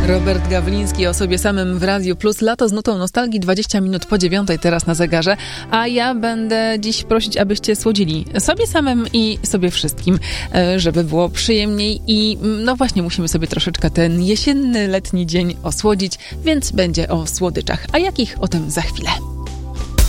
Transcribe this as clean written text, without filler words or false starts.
Robert Gawliński o sobie samym w Radiu Plus. Lato z nutą nostalgii, 20 minut po 9 teraz na zegarze. A ja będę dziś prosić, abyście słodzili sobie samym i sobie wszystkim, żeby było przyjemniej. I no właśnie, musimy sobie troszeczkę ten jesienny, letni dzień osłodzić, więc będzie o słodyczach. A jakich? O tym za chwilę.